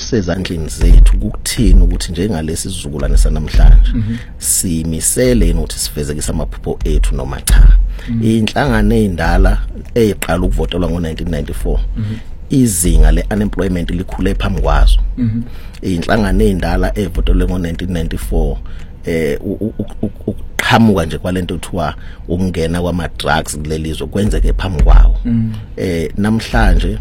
okusezandleni zethu ukuthina ukuthi njengalesi sizukulwane sanamhlanje simisele ukuthi sifezekise amaphupho ethu noma cha. Inhlangano ezindala eziqala ukuvotelwa ngo1994 izinga leunemployment likhule phambi kwazo. Inhlangano ezindala evotelwe ngo1994 uqhamuka nje kwalento ethiwa ukungena kwama drugs kulelizwe kwenzeke phambi kwawo. Namhlanje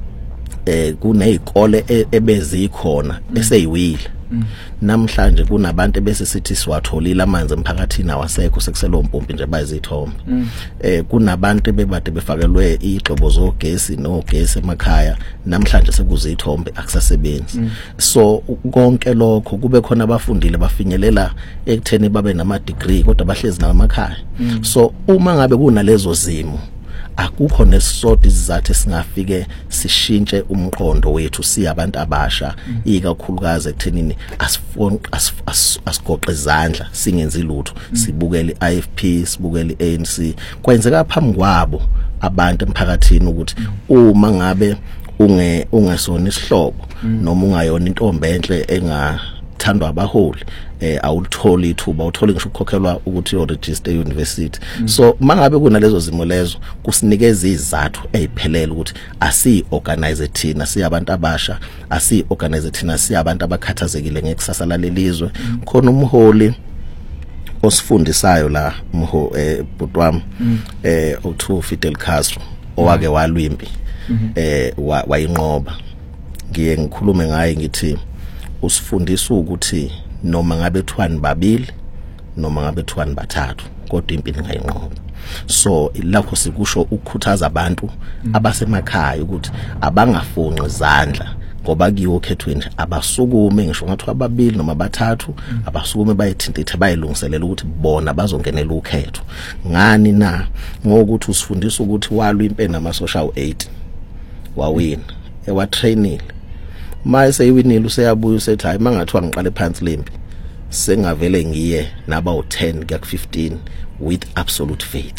kunezikole ebezikhona eseyiwile. Namhlanje kunabantu bese sithi siwatholile amanzi emphakathini awasekho sekuselo mpompi nje bayizithombe. Kunabantu bebade befakelwe igxobo zogesi nogesi emakhaya namhlanje sekuzithombe akusasebenzi. So konke lokho kube khona abafundile bafinyelela ekutheni babe nama degree kodwa bahlezi nawo emakhaya. So uma ngabe kunalezo zimo akukho nesisodwa isizathu singafike sishintshe umqondo wethu siyabantu abasha ikakhulukazi ekuthenini asigoqe izandla singenzi lutho sibukele iFP sibukele ANC kwenzeka phambi kwabo abantu emphakathini ukuthi uma ngabe ungesona isihlobo noma ungayona intombi enhle engathandwa abaholi awutholi ithuba uthola ngisho ukukhokhelwa ukuthi yo register university. So mangabe kunalezo zimo lezo kusinikeza izathu eziphelele ukuthi asi-organize thina siyabantu abasha asi-organize thina siyabantu abakhathazekile ngekusasa lalelizwe. Khona umholi osifundisayo la butwami u Fidel Castro owake walwimpi wayinqoba. Ngiye ngikhulume ngaye ngithi usifundisa ukuthi noma ngabe thwani babili noma ngabe thwani bathathu kodwa impilo ngayinqoba. So ilakho sikusho ukukhuthaza abantu abasemakhaya ukuthi abangafunqi izandla ngoba kiyo khethwe nje abasukume ngisho ngathi ababili noma bathathu abasukume bayithintithe bayilungiselela ukuthi bona bazongenela ukhetho. Ngani na ngokuthi usifundisa ukuthi walwa impela nama social aid wawina ewatrainile mayese iwinile useyabuya usethi hayi mangathiwa ngiqale phansi lempi sengavele ngiye naba u10 kuya ku15 with absolute faith.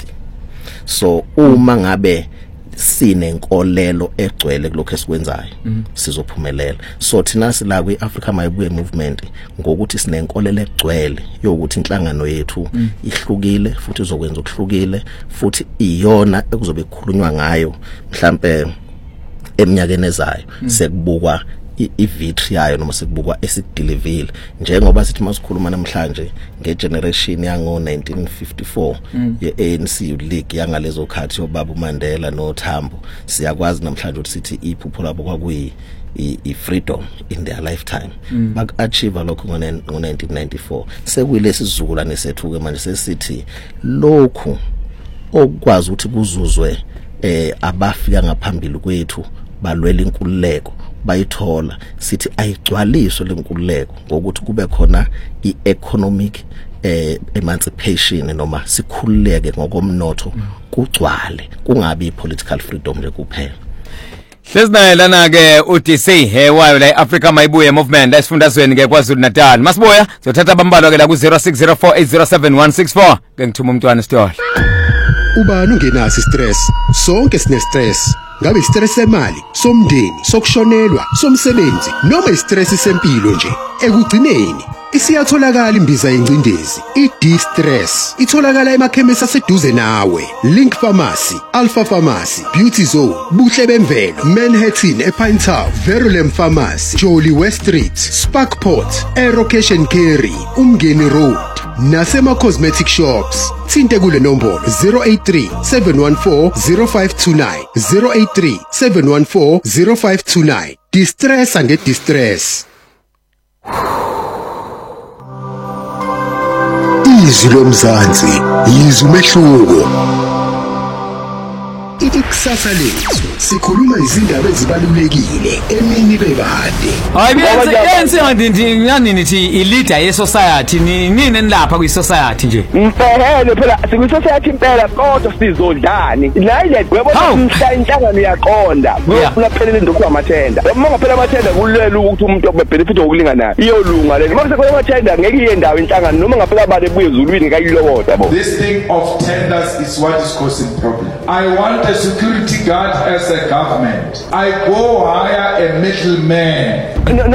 So uma ngabe sinenkolelo egcwele kulokho esikwenzayo sizophumelela. So thina sila kwiAfrica Mayibuye movement ngokuthi sinenkolelo egcwele yokuthi inhlangano yethu ihlukile futhi izokwenza ukuhlukile futhi iyona ekuzobe kukhulunywa ngayo mhlambe eminyakeni ezayo sekubukwa i-victory yayo noma sekubukwa esikudilivile njengoba sithi masikhuluma namhlanje ngegeneration yango 1954 ye-ANC League yangalezo khathi yobaba uMandela noThambo. Siyakwazi namhlanje ukuthi sithi iphupho labo kwakuyi freedom in their lifetime. Bak-achieve lokho ngo1994 sekuyilesi sizukulwane sethu ke manje sesithi lokhu okwazi ukuthi kuzuzwe abafika ngaphambili kwethu balwela inkululeko bayithola sithi ayigcwaliswe lenkululeko ngokuthi kube khona i-economic emancipation noma sikhululeke ngokomnotho kugcwale kungabi political freedom nje kuphela. Sesinayelana ke uDC wayo la Africa Mayibuye movement esifundazweni ke kwaZulu Natal. Masiboya sizothatha abambalwa ke la ku0604807164 ke ngithuma umntwana Sithole. Ubani ungenasi stress? Sonke sine stress. Ngabe stress semali, somndeni, sokushonelwa, somsebenzi noma istress sempilo nje. Ekugcineni isiyatholakala imbiza yencindezi i-D-Stress itholakala emakhemisi aseduze nawe. Link Pharmacy, Alpha Pharmacy, Beauty Zone, Buhle Bemvelo, Manhattan ePine Town, Verulam Pharmacy, Jolly West Street, Sparkport, Aero Cash and Carry, Umngeni Road nasema cosmetic shops. Thinte kule nombolo 083-714-0529 083-714-0529. Distress ange distress. Izwi lomzansi, izwi umehluko. Ikusasa lethu sikhuluma izindaba ezibalulekile emini bebade. Hayi benze ngani nithi i-leader ye-society nini nilapha kwi-society nje. Mfehele phela sikwi-society impela kodwa sizondlani. La ile gwebona umhla inhlangano yaqonda. Ungaphelele ndokhu amathenda. Uma ngaphela amathenda kulela ukuthi umuntu obebenefit okulinganayo. Iyolunga lento. Mase khona amathenda ngeke iye ndawo inhlangano noma ngaphela abale ebuye ezulwini kayilokotha yabo. This thing of tenders is what is causing problem. I want a security guard as a government. I go hire a middleman.